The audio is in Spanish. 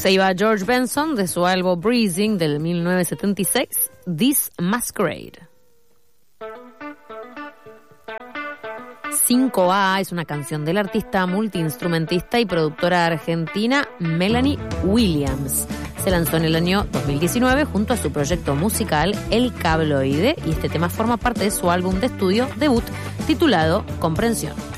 Se iba George Benson de su álbum Breathing del 1976, This Masquerade. 5A es una canción del artista, multiinstrumentista y productora argentina Melanie Williams. Se lanzó en el año 2019 junto a su proyecto musical El Cabloide y este tema forma parte de su álbum de estudio debut titulado Comprensión.